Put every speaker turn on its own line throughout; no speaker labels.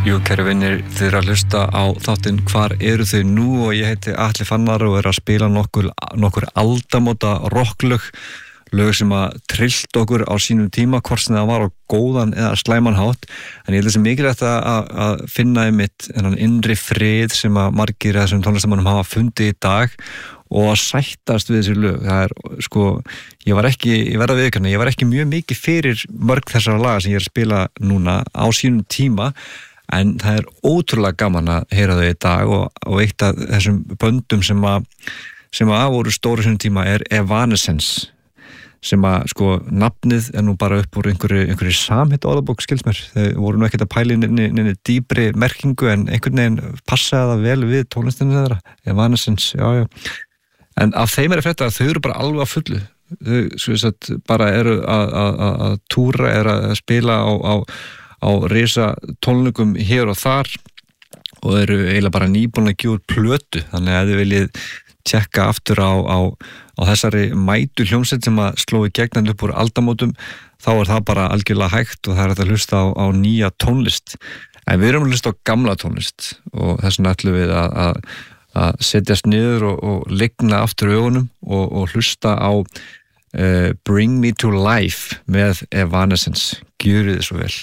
Jú, kæru vinir, þið eru að hlusta á þáttinn Hvar eru þau nú og ég heiti Atli Fannar og er að spila nokkur aldamóta rocklög, lög sem að trillt okkur á sínum tíma, hvort sem það var á góðan eða slæman hátt, en ég held þessi mikilvægt að finna einmitt þennan innri frið sem að margir af þessum tónlistamönnum hafa fundið í dag og að sættast við þessi lög. Það er sko, ég var ekki mjög mikið fyrir mörg þessara laga sem ég er að spila núna á sínum tíma, en það er ótrúlega gaman að heyra þau í dag og eitt af þessum böndum sem að voru stóru sínum tíma er Evanescence, sem að sko nafnið er nú bara upp úr einhverju samhætt orðabók, skilst mér. Þau voru nú ekkert að pæla inn í dýpri merkingu, en einhvern veginn passaði það vel við tónlistinu þeirra. Evanescence, já. En af þeim er frétta að þau eru bara alveg að fullu. Þau svo að bara eru að túra, eru að spila á risa tónleikum hér og þar og eru eiginlega bara nýbúin að gefa út plötu, þannig að þið viljið tjekka aftur á þessari mætu hljómsveit sem að sló í gegn upp úr aldamótum, þá er það bara algjörlega hægt og það er hægt að hlusta á nýja tónlist. En við erum að hlusta á gamla tónlist og þess vegna ætlum við að setjast niður og ligna aftur augunum og hlusta á Bring Me to Life með Evanescence. Gjörið þið svo vel.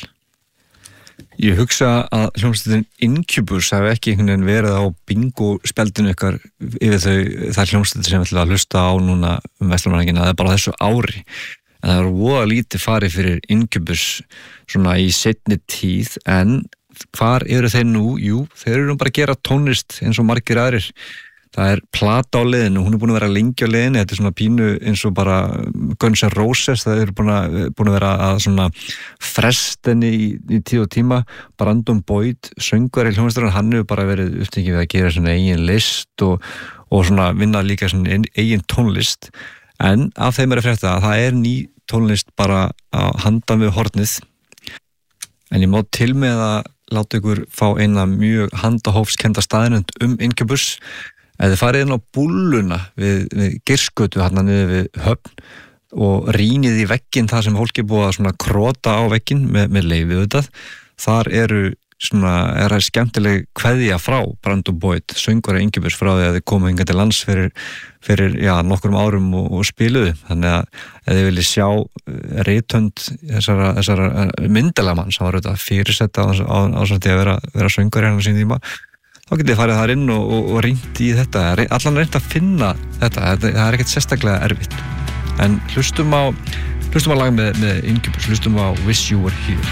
Ég hugsa að hljómsveitin Incubus hafi ekki einhvern veginn verið á bingo-spjaldinu ykkar yfir þær hljómsveitir sem við ætlum að hlusta á núna Vestlumanningina. Það er bara þessu ári. En það er voða lítið farið fyrir Incubus svona í seinni tíð, en hvar eru þeir nú? Jú, þeir eru bara að gera tónlist eins og margir aðrir. Það er plata á leiðinu, hún er búin að vera lengi á leiðinu, þetta er svona pínu eins og bara Guns N' Roses, það eru búin að vera að svona frestinni í tíð og tíma. Brandon Boyd, söngvari hljómsveitarins, hann hefur bara verið upptekinn við að gera svona eigin list og svona vinna líka svona eigin tónlist, en af þeim er að frétta að það er ný tónlist bara að handan við hornið. En ég má til með að láta ykkur fá eina mjög handahófskenda staðreynd Incubus. Ef þið farið inn á búlluna við Geirsgötu hérna niður við Höfn og rýnið í vegginn þar sem fólk er búið að svona krota á vegginn með leyfi auðvitað, þar er það skemmtileg kveðja frá Brandon Boyd, söngvari Incubus, frá því að þið komu hingað til lands fyrir nokkrum árum og spiluðu. Þannig að ef þið viljið sjá rithönd þessara myndalamann sem var auðvitað fyrirsetta á því að vera söngvari hérna á sín tíma, þá getið þið farið þar inn og rýnt í þetta. Allan reynt að finna þetta, það er ekkert sérstaklega erfitt. En hlustum á lag með Incubus, hlustum á Wish You Were Here.